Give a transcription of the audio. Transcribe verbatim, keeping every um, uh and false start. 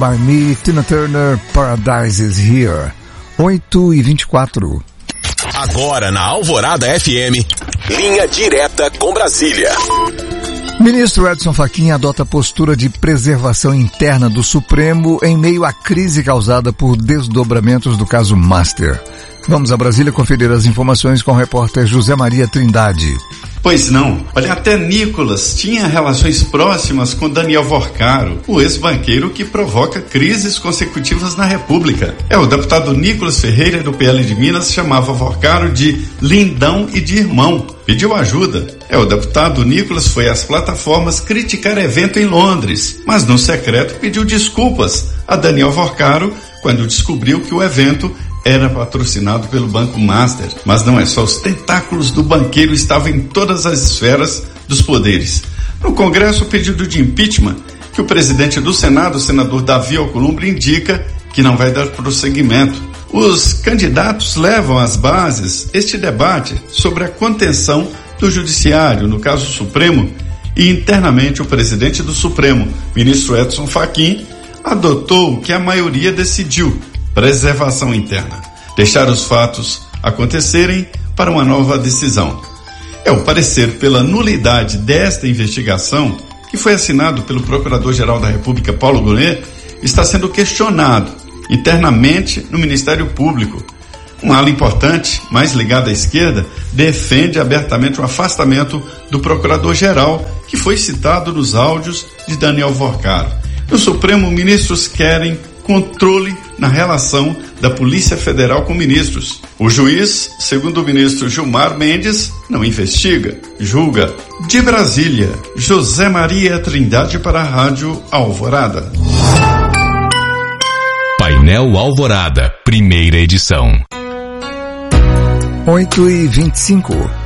By Me, Tina Turner, Paradise is Here. oito e vinte e quatro. Agora na Alvorada F M, linha direta com Brasília. Ministro Edson Fachin adota postura de preservação interna do Supremo em meio à crise causada por desdobramentos do caso Master. Vamos a Brasília conferir as informações com o repórter José Maria Trindade. Pois não. Olha, até Nicolas tinha relações próximas com Daniel Vorcaro, o ex-banqueiro que provoca crises consecutivas na República. É, o deputado Nicolas Ferreira, do P L de Minas, chamava Vorcaro de lindão e de irmão. Pediu ajuda. É, o deputado Nicolas foi às plataformas criticar evento em Londres, mas no secreto pediu desculpas a Daniel Vorcaro quando descobriu que o evento era patrocinado pelo Banco Master. Mas não é só, os tentáculos do banqueiro estavam em todas as esferas dos poderes. No Congresso, o pedido de impeachment, que o presidente do Senado, o senador Davi Alcolumbre, indica que não vai dar prosseguimento. Os candidatos levam às bases este debate sobre a contenção do Judiciário, no caso Supremo, e internamente o presidente do Supremo, ministro Edson Fachin, adotou o que a maioria decidiu: preservação interna. Deixar os fatos acontecerem para uma nova decisão. É o parecer pela nulidade desta investigação, que foi assinado pelo Procurador-Geral da República, Paulo Gonet, está sendo questionado internamente no Ministério Público. Um ala importante, mais ligado à esquerda, defende abertamente o afastamento do Procurador-Geral, que foi citado nos áudios de Daniel Vorcaro. No Supremo, ministros querem controle na relação da Polícia Federal com ministros. O juiz, segundo o ministro Gilmar Mendes, não investiga, julga. De Brasília, José Maria Trindade para a Rádio Alvorada. Painel Alvorada, primeira edição. oito e vinte e cinco.